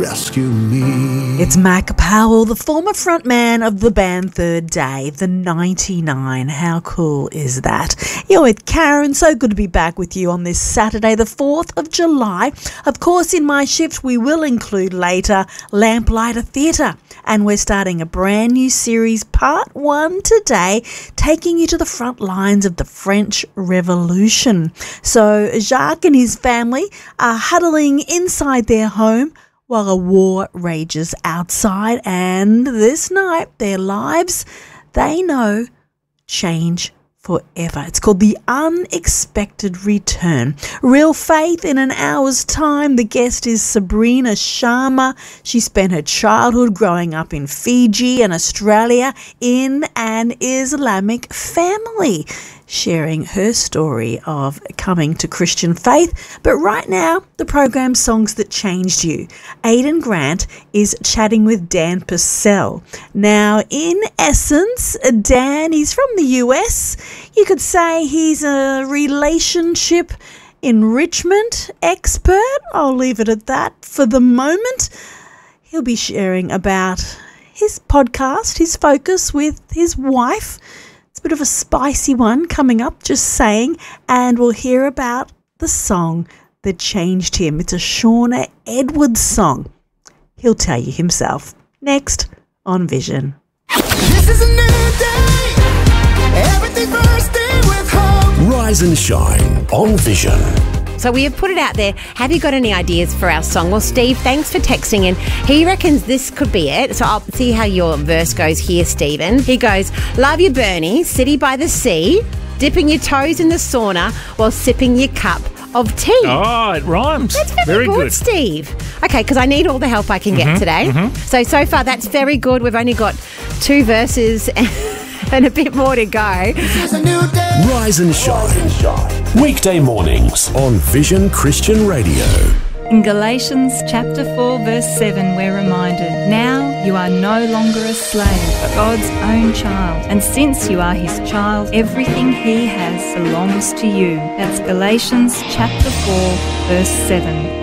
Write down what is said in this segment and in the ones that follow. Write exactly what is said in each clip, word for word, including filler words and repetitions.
rescue me. It's Mac Powell, the former frontman of the band Third Day, the ninety-nine. How cool is that? You're with Karen. So good to be back with you on this Saturday, the fourth of July. Of course, in my shift, we will include later Lamplighter Theatre. And we're starting a brand new series, part one today, taking you to the front lines of the French Revolution. So Jacques and his family are huddling inside their home while a war rages outside, and this night their lives, they know, change forever. It's called The Unexpected Return. Real faith in an hour's time. The guest is Sabrina Sharma. She spent her childhood growing up in Fiji and Australia in an Islamic family, sharing her story of coming to Christian faith. But right now, the program Songs That Changed You. Aidan Grant is chatting with Dan Purcell. Now, in essence, Dan, he's from the U S. You could say he's a relationship enrichment expert. I'll leave it at that for the moment. He'll be sharing about his podcast, his focus with his wife. Bit of a spicy one coming up, just saying, and we'll hear about the song that changed him. It's a Shauna Edwards song. He'll tell you himself. Next on Vision. This is a new day. Everything bursting with hope. Rise and shine on Vision. So we have put it out there. Have you got any ideas for our song? Well, Steve, thanks for texting in. He reckons this could be it. So I'll see how your verse goes here, Stephen. He goes, love you, Bernie, city by the sea, dipping your toes in the sauna while sipping your cup of tea. Oh, it rhymes. That's very, very good, good, Steve. Okay, because I need all the help I can mm-hmm, get today. Mm-hmm. So, so far, that's very good. We've only got two verses and, and a bit more to go. This is a new day. Rise and shine. Weekday mornings on Vision Christian Radio. In Galatians chapter four verse seven, we're reminded, now you are no longer a slave, but God's own child. And since you are his child, everything he has belongs to you. That's Galatians chapter four verse seven.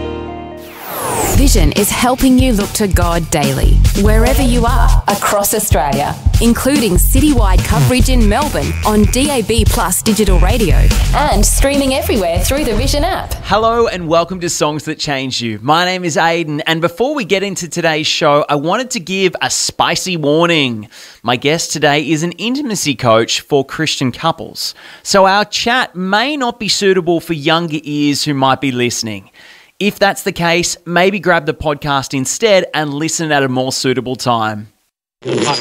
Vision is helping you look to God daily, wherever you are across Australia, including citywide coverage in Melbourne on D A B Plus digital radio and streaming everywhere through the Vision app. Hello and welcome to Songs That Changed You. My name is Aidan, and before we get into today's show, I wanted to give a spicy warning. My guest today is an intimacy coach for Christian couples, so our chat may not be suitable for younger ears who might be listening. If that's the case, maybe grab the podcast instead and listen at a more suitable time. Hot